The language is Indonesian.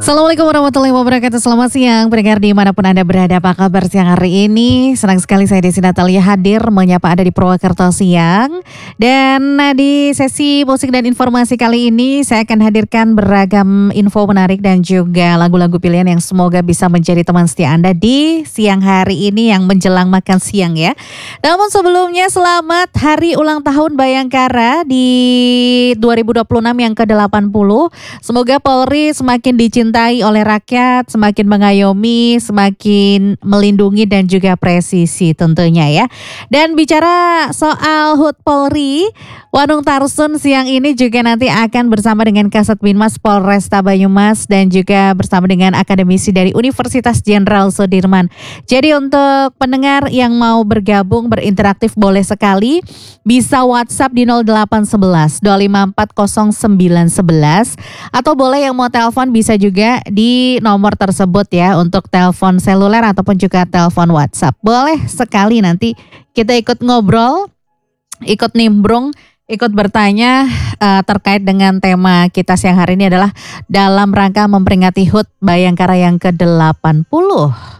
Assalamualaikum warahmatullahi wabarakatuh. Selamat siang pendengar dimanapun Anda berada. Apa kabar siang hari ini? Senang sekali saya Desi Natalia hadir menyapa Anda di Purwakarta siang. Dan di sesi musik dan informasi kali ini saya akan hadirkan beragam info menarik dan juga lagu-lagu pilihan yang semoga bisa menjadi teman setia Anda di siang hari ini yang menjelang makan siang ya. Namun sebelumnya selamat hari ulang tahun Bayangkara di 2026 yang ke-80. Semoga Polri semakin dicintai oleh rakyat, semakin mengayomi, semakin melindungi dan juga presisi tentunya ya. Dan bicara soal HUT Polri, Wanung Tarsun siang ini juga nanti akan bersama dengan Kasat Binmas Polresta Banyumas dan juga bersama dengan akademisi dari Universitas Jenderal Sudirman. Jadi untuk pendengar yang mau bergabung berinteraktif boleh sekali bisa WhatsApp di 0811 254 0911 atau boleh yang mau telepon bisa juga di nomor tersebut ya untuk telepon seluler ataupun juga telepon WhatsApp. Boleh sekali nanti kita ikut ngobrol, ikut nimbrung, ikut bertanya terkait dengan tema kita siang hari ini adalah dalam rangka memperingati HUT Bayangkara yang ke-80.